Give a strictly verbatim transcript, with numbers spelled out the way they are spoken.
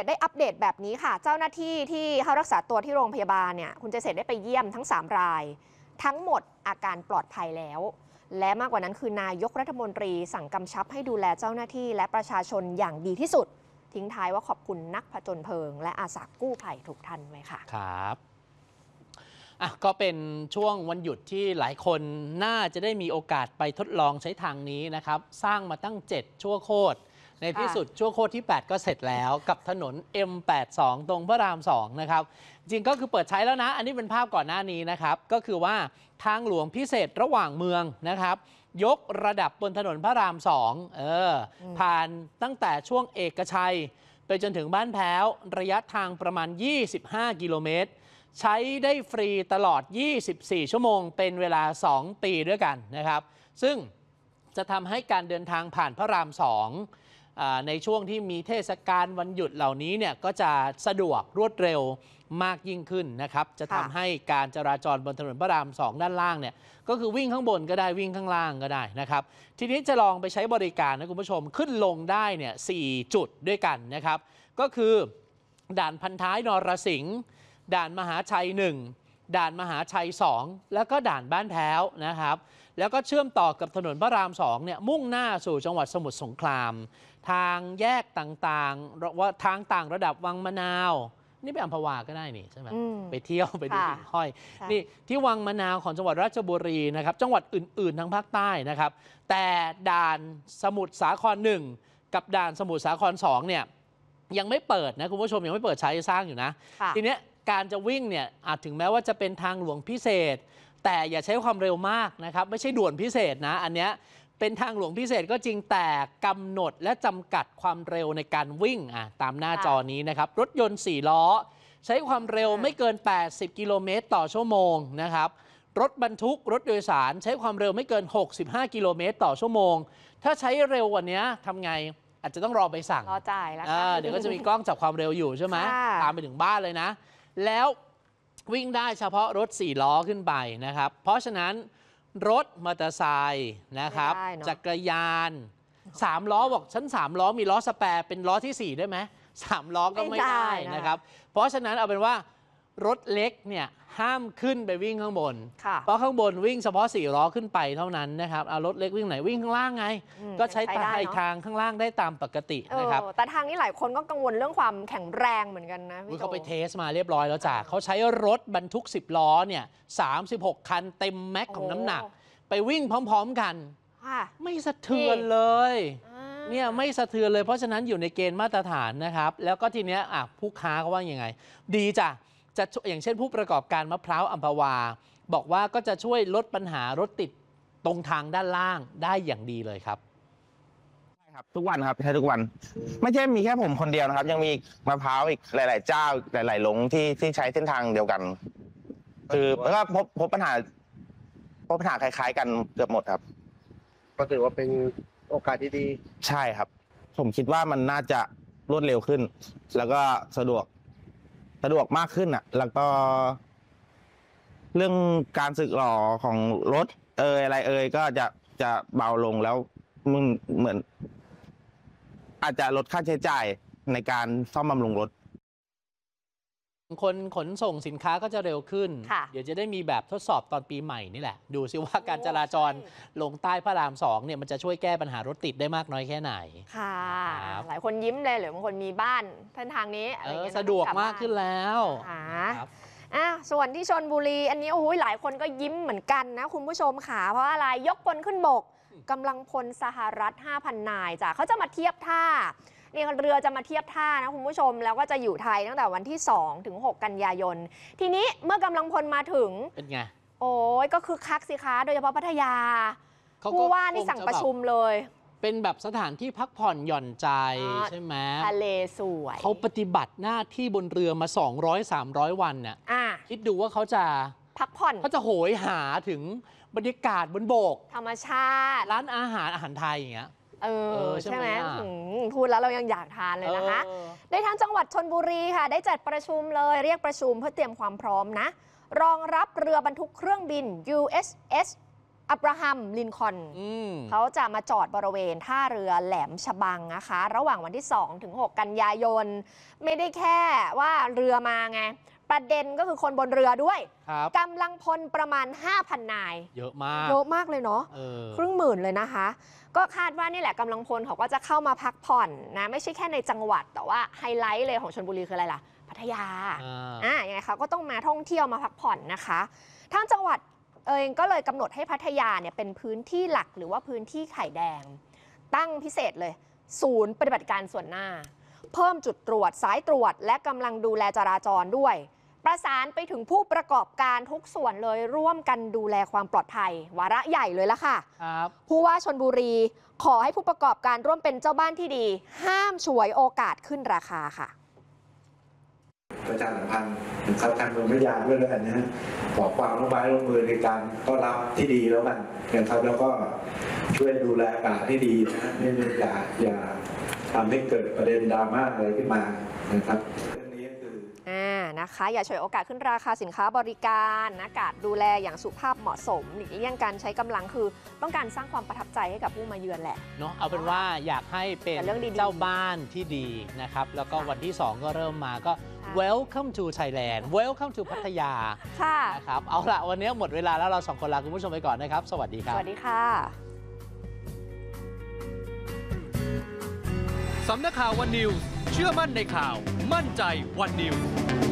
ษได้อัปเดตแบบนี้ค่ะเจ้าหน้าที่ที่เข้ารักษาตัวที่โรงพยาบาลเนี่ยคุณเจษฎได้ไปเยี่ยมทั้งสามรายทั้งหมดอาการปลอดภัยแล้วและมากกว่านั้นคือนายกรัฐมนตรีสั่งกำชับให้ดูแลเจ้าหน้าที่และประชาชนอย่างดีที่สุดทิ้งท้ายว่าขอบคุณนักผจญเพลิงและอาสากู้ภัยทุกท่านไว้ค่ะครับอ่ะก็เป็นช่วงวันหยุดที่หลายคนน่าจะได้มีโอกาสไปทดลองใช้ทางนี้นะครับสร้างมาตั้งเจ็ดชั่วโคตรในที่สุดชั่วโคตรที่แปดก็เสร็จแล้วกับถนน เอ็ม แปดสิบสอง ตรงพระรามสองนะครับจริงก็คือเปิดใช้แล้วนะอันนี้เป็นภาพก่อนหน้านี้นะครับก็คือว่าทางหลวงพิเศษระหว่างเมืองนะครับยกระดับบนถนนพระรามสองเออผ่านตั้งแต่ช่วงเอกชัยไปจนถึงบ้านแพ้วระยะทางประมาณยี่สิบห้ากิโลเมตรใช้ได้ฟรีตลอดยี่สิบสี่ชั่วโมงเป็นเวลาสองปีด้วยกันนะครับซึ่งจะทำให้การเดินทางผ่านพระรามสองในช่วงที่มีเทศกาลวันหยุดเหล่านี้เนี่ยก็จะสะดวกรวดเร็วมากยิ่งขึ้นนะครับจะทำให้การจราจรบนถนนพระรามสองด้านล่างเนี่ยก็คือวิ่งข้างบนก็ได้วิ่งข้างล่างก็ได้นะครับทีนี้จะลองไปใช้บริการนะคุณผู้ชมขึ้นลงได้เนี่ยสี่จุดด้วยกันนะครับก็คือด่านพันท้ายนรสิงห์ด่านมหาชัยหนึ่งด่านมหาชัยสองแล้วก็ด่านบ้านแพ้วนะครับแล้วก็เชื่อมต่อกับถนนพระรามสองเนี่ยมุ่งหน้าสู่จังหวัดสมุทรสงครามทางแยกต่างๆว่าทางต่างระดับวังมะนาวนี่ไปอัมพวาก็ได้นี่ใช่ไหมไปเที่ยวไปดูหิ่งห้อยนี่ที่วังมะนาวของจังหวัดราชบุรีนะครับจังหวัดอื่นๆทางภาคใต้นะครับแต่ด่านสมุทรสาครหนึ่งกับด่านสมุทรสาครสองเนี่ยยังไม่เปิดนะคุณผู้ชมยังไม่เปิดใช้สร้างอยู่นะทีเนี้ยการจะวิ่งเนี่ยอาจถึงแม้ว่าจะเป็นทางหลวงพิเศษแต่อย่าใช้ความเร็วมากนะครับไม่ใช่ด่วนพิเศษนะอันเนี้ยเป็นทางหลวงพิเศษก็จริงแต่กำหนดและจำกัดความเร็วในการวิ่งอ่ะตามหน้าจอนี้นะครับรถยนต์สี่ล้อใช้ความเร็วไม่เกินแปดสิบกิโลเมตรต่อชั่วโมงนะครับรถบรรทุกรถโดยสารใช้ความเร็วไม่เกินหกสิบห้ากิโลเมตรต่อชั่วโมงถ้าใช้เร็วกว่านี้ทำไงอาจจะต้องรอใบสั่งรอจ่ายแล้วเดี๋ยวก็จะมีกล้องจับความเร็วอยู่ใช่ไหมตามไปถึงบ้านเลยนะแล้ววิ่งได้เฉพาะรถสี่ล้อขึ้นไปนะครับเพราะฉะนั้นรถมอเตอร์ไซค์นะครับจักรยานสามล้อบอกฉันสามล้อมีล้อสแปร์เป็นล้อที่สี่ได้ไหมสามล้อก็ไม่ได้นะครับเพราะฉะนั้นเอาเป็นว่ารถเล็กเนี่ยห้ามขึ้นไปวิ่งข้างบนเพราะข้างบนวิ่งเฉพาะสี่ล้อขึ้นไปเท่านั้นนะครับเอารถเล็กวิ่งไหนวิ่งข้างล่างไงก็ใช้ทางทางข้างล่างได้ตามปกตินะครับแต่ทางนี้หลายคนก็กังวลเรื่องความแข็งแรงเหมือนกันนะเขาไปเทสมาเรียบร้อยแล้วจ้ะเขาใช้รถบรรทุกสิบล้อเนี่ยสามสิบหกคันเต็มแม็กของน้ำหนักไปวิ่งพร้อมๆกันไม่สะเทือนเลยเนี่ยไม่สะเทือนเลยเพราะฉะนั้นอยู่ในเกณฑ์มาตรฐานนะครับแล้วก็ทีเนี้ยอ่ะผู้ค้าเขาว่ายังไงดีจ้ะจะอย่างเช่นผู้ประกอบการมะพร้าวอัมพวาบอกว่าก็จะช่วยลดปัญหารถติดตรงทางด้านล่างได้อย่างดีเลยครับใช่ครับทุกวันครับใช้ทุกวันไม่ใช่มีแค่ผมคนเดียวนะครับยังมีมะพร้าวอีกหลายๆเจ้าหลายๆหลงที่ที่ใช้เส้นทางเดียวกันคือแล้วก็พบพบปัญหาพบปัญหาคล้ายๆกันเกือบหมดครับก็ถือว่าเป็นโอกาสที่ดีใช่ครับผมคิดว่ามันน่าจะรวดเร็วขึ้นแล้วก็สะดวกสะดวกมากขึ้นอ่ะแล้วก็เรื่องการสึกหรอของรถเอ่ยอะไรเอ่ยก็จะจะเบาลงแล้วมึงเหมือนอาจจะลดค่าใช้จ่ายในการซ่อมบำรุงรถคนขนส่งสินค้าก็จะเร็วขึ้นเดี๋ยวจะได้มีแบบทดสอบตอนปีใหม่นี่แหละดูซิว่าการจราจรลงใต้พระรามสองเนี่ยมันจะช่วยแก้ปัญหารถติดได้มากน้อยแค่ไหนค่ะหลายคนยิ้มเลยหรือบางคนมีบ้านเส้นทางนี้อะไรเงี้ยสะดวกมากขึ้นแล้วอ่ะส่วนที่ชลบุรีอันนี้โอ้โหหลายคนก็ยิ้มเหมือนกันนะคุณผู้ชมค่ะเพราะอะไรยกพลขึ้นบกกำลังพลสหรัฐ ห้าพัน นายจ้ะเขาจะมาเทียบท่านี่เรือจะมาเทียบท่านะคุณผู้ชมแล้วก็จะอยู่ไทยตั้งแต่วันที่สองถึงหกกันยายนทีนี้เมื่อกำลังพลมาถึงเป็นไงโอ้ยก็คือคักสิคะโดยเฉพาะพัทยาผู้ว่านี่สั่งประชุมเลยเป็นแบบสถานที่พักผ่อนหย่อนใจใช่ไหมทะเลสวยเขาปฏิบัติหน้าที่บนเรือมาสองร้อย สามร้อยวันเนี่ยคิดดูว่าเขาจะพักผ่อนเขาจะโหยหาถึงบรรยากาศบนบกธรรมชาติร้านอาหารอาหารไทยอย่างเงี้ยเออใช่ไหมพูดแล้วเรายังอยากทานเลยนะคะในทางจังหวัดชลบุรีค่ะได้จัดประชุมเลยเรียกประชุมเพื่อเตรียมความพร้อมนะรองรับเรือบรรทุกเครื่องบิน ยู เอส เอสอับราฮัมลินคอล์นอืมเขาจะมาจอดบริเวณท่าเรือแหลมฉบังนะคะ ระหว่างวันที่สองถึงหกกันยายน ไม่ได้แค่ว่าเรือมาไง ประเด็นก็คือคนบนเรือด้วยครับกำลังพลประมาณ ห้าพัน นายเยอะมากเยอะมากเลยเนาะเออครึ่งหมื่นเลยนะคะ ก็คาดว่านี่แหละกำลังพลเขาก็จะเข้ามาพักผ่อนนะไม่ใช่แค่ในจังหวัดแต่ว่าไฮไลท์เลยของชลบุรีคืออะไรล่ะพัทยาอ่าอ่ายังไงคะก็ต้องมาท่องเที่ยวมาพักผ่อนนะคะทางจังหวัดเองก็เลยกำหนดให้พัทยาเนี่ยเป็นพื้นที่หลักหรือว่าพื้นที่ไข่แดง ตั้งพิเศษเลย ศูนย์ปฏิบัติการส่วนหน้า เพิ่มจุดตรวจสายตรวจและกำลังดูแลจราจรด้วย ประสานไปถึงผู้ประกอบการทุกส่วนเลยร่วมกันดูแลความปลอดภัยวาระใหญ่เลยละค่ะครับผู้ว่าชลบุรีขอให้ผู้ประกอบการร่วมเป็นเจ้าบ้านที่ดี ห้ามฉวยโอกาสขึ้นราคาค่ะประชาสัมพันธ์นะครับทางเมืองพัทยาด้วยแล้วกันนะฮะบอกความร่วมไม้ร่วมมือในการต้อนรับที่ดีแล้วกันนะครับแล้วก็ช่วยดูแลอากาศที่ดีนะฮะไม่อย่าอย่าทำให้เกิดประเด็นดราม่าอะไรขึ้นมานะครับเรื่องนี้ก็คืออ่านะคะอย่าฉวยโอกาสขึ้นราคาสินค้าบริการอากาศดูแลอย่างสุภาพเหมาะสมหลีกเลี่ยงการใช้กำลังคือต้องการสร้างความประทับใจให้กับผู้มาเยือนแหละเนาะเอาเป็นว่าอยากให้เป็นแต่เรื่องดีๆเจ้าบ้านที่ดีนะครับ แล้วก็วันที่ สอง ก็เริ่มมาก็ welcome to Thailand welcome to พัทยาค่ะนะครับ เอาละวันนี้หมดเวลาแล้วเราสองคนลาคุณผู้ชมไปก่อนนะครับ สวัสดีคสรับวัสดีค่ะสำนักข่าววันนิวส์เชื่อมั่นในข่าวมั่นใจวันนิวส์